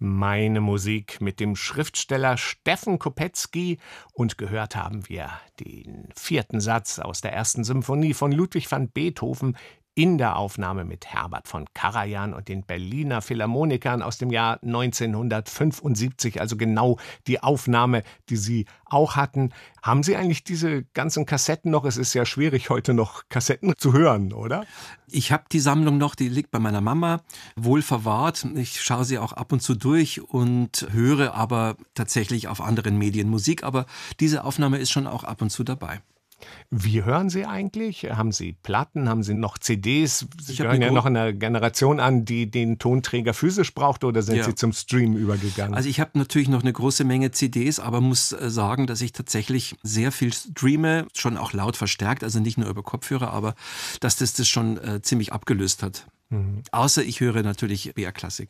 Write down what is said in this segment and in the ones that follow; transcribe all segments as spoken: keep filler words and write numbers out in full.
Meine Musik mit dem Schriftsteller Steffen Kopetzky und gehört haben wir den vierten Satz aus der ersten Symphonie von Ludwig van Beethoven in der Aufnahme mit Herbert von Karajan und den Berliner Philharmonikern aus dem Jahr neunzehnhundertfünfundsiebzig, also genau die Aufnahme, die Sie auch hatten. Haben Sie eigentlich diese ganzen Kassetten noch? Es ist ja schwierig, heute noch Kassetten zu hören, oder? Ich habe die Sammlung noch, die liegt bei meiner Mama, wohl verwahrt. Ich schaue sie auch ab und zu durch und höre aber tatsächlich auf anderen Medien Musik, aber diese Aufnahme ist schon auch ab und zu dabei. Wie hören Sie eigentlich? Haben Sie Platten? Haben Sie noch C Ds? Sie gehören ja noch einer Generation an, die den Tonträger physisch braucht, oder sind ja. Sie zum Stream übergegangen? Also ich habe natürlich noch eine große Menge C Ds, aber muss sagen, dass ich tatsächlich sehr viel streame, schon auch laut verstärkt, also nicht nur über Kopfhörer, aber dass das das schon äh, ziemlich abgelöst hat. Mhm. Außer ich höre natürlich B R-Klassik.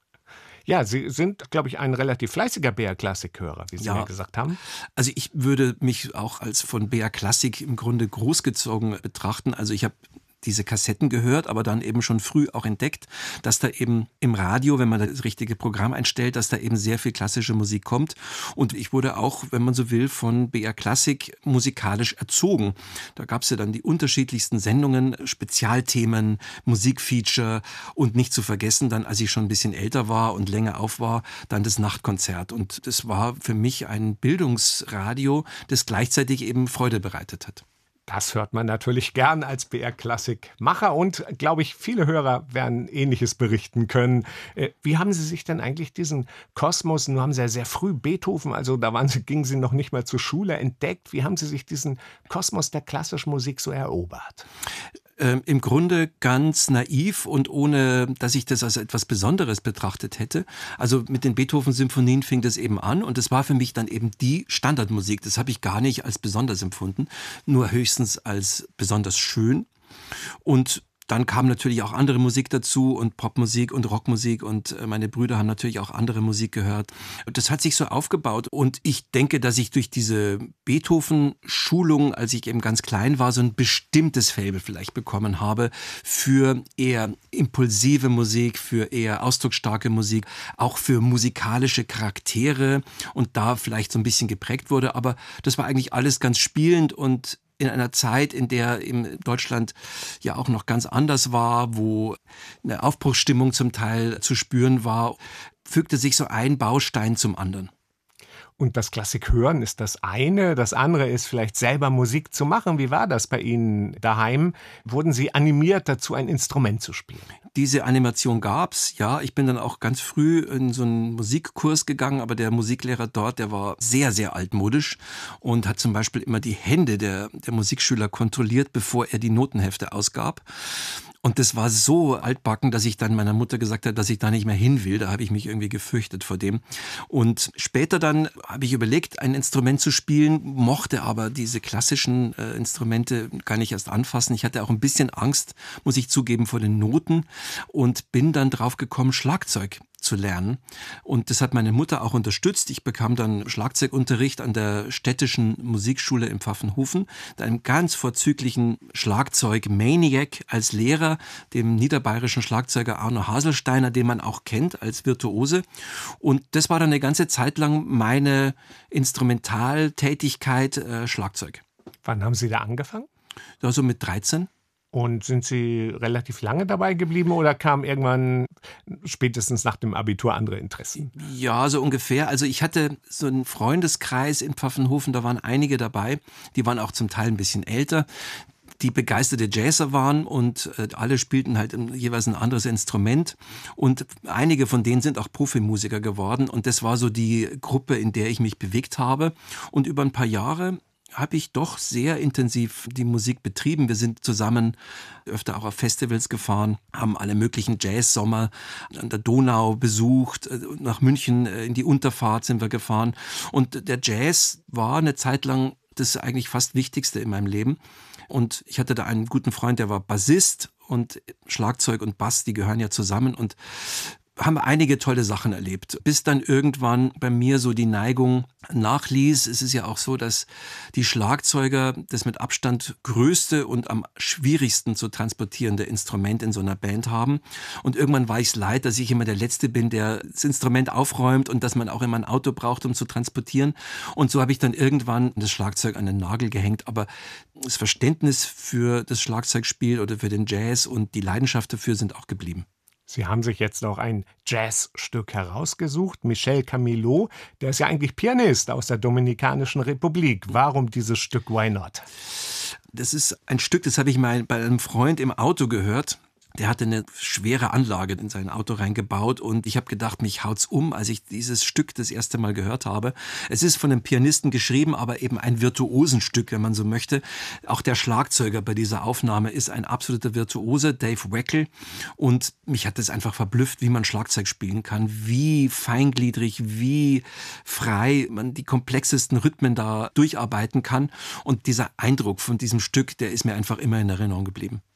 Ja, Sie sind, glaube ich, ein relativ fleißiger B R-Klassik-Hörer, wie Sie ja. mir gesagt haben. Also ich würde mich auch als von B R-Klassik im Grunde großgezogen betrachten. Also ich habe diese Kassetten gehört, aber dann eben schon früh auch entdeckt, dass da eben im Radio, wenn man das richtige Programm einstellt, dass da eben sehr viel klassische Musik kommt. Und ich wurde auch, wenn man so will, von B R Klassik musikalisch erzogen. Da gab es ja dann die unterschiedlichsten Sendungen, Spezialthemen, Musikfeature und nicht zu vergessen, dann, als ich schon ein bisschen älter war und länger auf war, dann das Nachtkonzert. Und das war für mich ein Bildungsradio, das gleichzeitig eben Freude bereitet hat. Das hört man natürlich gern als B R-Klassik-Macher und, glaube ich, viele Hörer werden Ähnliches berichten können. Wie haben Sie sich denn eigentlich diesen Kosmos, nun haben Sie ja sehr früh Beethoven, also da waren Sie, gingen Sie noch nicht mal zur Schule, entdeckt. Wie haben Sie sich diesen Kosmos der klassischen Musik so erobert? Ähm, im Grunde ganz naiv und ohne, dass ich das als etwas Besonderes betrachtet hätte. Also mit den Beethoven-Symphonien fing das eben an und das war für mich dann eben die Standardmusik. Das habe ich gar nicht als besonders empfunden, nur höchstens als besonders schön. Und dann kam natürlich auch andere Musik dazu und Popmusik und Rockmusik und meine Brüder haben natürlich auch andere Musik gehört. Das hat sich so aufgebaut und ich denke, dass ich durch diese Beethoven-Schulung, als ich eben ganz klein war, so ein bestimmtes Faible vielleicht bekommen habe für eher impulsive Musik, für eher ausdrucksstarke Musik, auch für musikalische Charaktere und da vielleicht so ein bisschen geprägt wurde, aber das war eigentlich alles ganz spielend und in einer Zeit, in der in Deutschland ja auch noch ganz anders war, wo eine Aufbruchsstimmung zum Teil zu spüren war, fügte sich so ein Baustein zum anderen. Und das Klassik hören ist das eine, das andere ist vielleicht selber Musik zu machen. Wie war das bei Ihnen daheim? Wurden Sie animiert dazu, ein Instrument zu spielen? Diese Animation gab's, ja. Ich bin dann auch ganz früh in so einen Musikkurs gegangen, aber der Musiklehrer dort, der war sehr, sehr altmodisch und hat zum Beispiel immer die Hände der, der Musikschüler kontrolliert, bevor er die Notenhefte ausgab. Und das war so altbacken, dass ich dann meiner Mutter gesagt habe, dass ich da nicht mehr hin will. Da habe ich mich irgendwie gefürchtet vor dem. Und später dann habe ich überlegt, ein Instrument zu spielen, mochte aber diese klassischen äh, Instrumente gar nicht erst anfassen. Ich hatte auch ein bisschen Angst, muss ich zugeben, vor den Noten und bin dann drauf gekommen, Schlagzeug zu lernen. Und das hat meine Mutter auch unterstützt. Ich bekam dann Schlagzeugunterricht an der städtischen Musikschule in Pfaffenhofen, einem ganz vorzüglichen Schlagzeug-Maniac als Lehrer, dem niederbayerischen Schlagzeuger Arno Haselsteiner, den man auch kennt als Virtuose. Und das war dann eine ganze Zeit lang meine Instrumentaltätigkeit, äh, Schlagzeug. Wann haben Sie da angefangen? Da so mit dreizehn. Und sind Sie relativ lange dabei geblieben oder kamen irgendwann spätestens nach dem Abitur andere Interessen? Ja, so ungefähr. Also ich hatte so einen Freundeskreis in Pfaffenhofen, da waren einige dabei, die waren auch zum Teil ein bisschen älter, die begeisterte Jazzer waren und äh, alle spielten halt jeweils ein anderes Instrument und einige von denen sind auch Profimusiker geworden und das war so die Gruppe, in der ich mich bewegt habe und über ein paar Jahre habe ich doch sehr intensiv die Musik betrieben. Wir sind zusammen öfter auch auf Festivals gefahren, haben alle möglichen Jazz-Sommer an der Donau besucht, nach München in die Unterfahrt sind wir gefahren. Und der Jazz war eine Zeit lang das eigentlich fast Wichtigste in meinem Leben. Und ich hatte da einen guten Freund, der war Bassist und Schlagzeug und Bass, die gehören ja zusammen und haben wir einige tolle Sachen erlebt, bis dann irgendwann bei mir so die Neigung nachließ. Es ist ja auch so, dass die Schlagzeuger das mit Abstand größte und am schwierigsten zu transportierende Instrument in so einer Band haben. Und irgendwann war ich es leid, dass ich immer der Letzte bin, der das Instrument aufräumt und dass man auch immer ein Auto braucht, um zu transportieren. Und so habe ich dann irgendwann das Schlagzeug an den Nagel gehängt. Aber das Verständnis für das Schlagzeugspiel oder für den Jazz und die Leidenschaft dafür sind auch geblieben. Sie haben sich jetzt noch ein Jazzstück herausgesucht, Michel Camilo, der ist ja eigentlich Pianist aus der Dominikanischen Republik. Warum dieses Stück Why Not? Das ist ein Stück, das habe ich mal bei einem Freund im Auto gehört. Der hatte eine schwere Anlage in sein Auto reingebaut und ich habe gedacht, mich haut's um, als ich dieses Stück das erste Mal gehört habe. Es ist von einem Pianisten geschrieben, aber eben ein Virtuosenstück, wenn man so möchte. Auch der Schlagzeuger bei dieser Aufnahme ist ein absoluter Virtuose, Dave Weckl. Und mich hat das einfach verblüfft, wie man Schlagzeug spielen kann, wie feingliedrig, wie frei man die komplexesten Rhythmen da durcharbeiten kann. Und dieser Eindruck von diesem Stück, der ist mir einfach immer in Erinnerung geblieben.